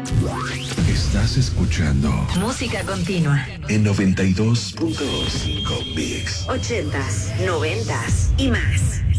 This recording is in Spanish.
Estás escuchando Música continua. en 92.5 Mix. 80s, 90s y más.